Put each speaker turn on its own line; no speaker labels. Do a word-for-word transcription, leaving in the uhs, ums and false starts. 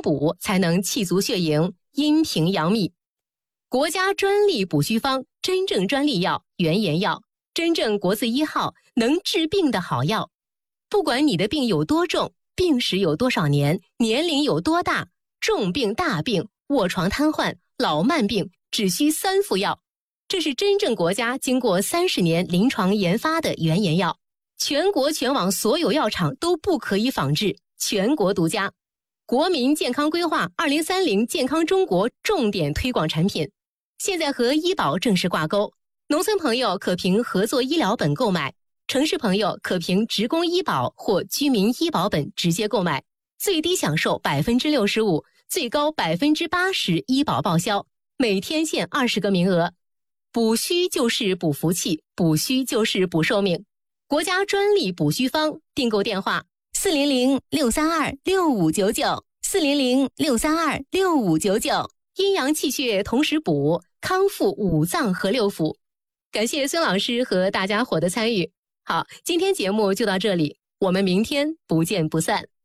补，才能气足血营，阴平阳秘。国家专利补虚方，真正专利药，原研药，真正国字一号，能治病的好药。不管你的病有多重，病史有多少年，年龄有多大，重病大病、卧床瘫痪、老慢病，只需三副药。这是真正国家经过三十年临床研发的原研药，全国全网所有药厂都不可以仿制，全国独家。国民健康规划二零三零健康中国重点推广产品，现在和医保正式挂钩，农村朋友可凭合作医疗本购买，城市朋友可凭职工医保或居民医保本直接购买，最低享受 百分之六十五， 最高 百分之八十 医保报销，每天限二十个名额。补虚就是补福气，补虚就是补寿命。国家专利补虚方，订购电话四零零六三二六五九九 四零零六三二六五九九，阴阳气血同时补，康复五脏和六腑。感谢孙老师和大家伙的参与。好，今天节目就到这里，我们明天不见不散。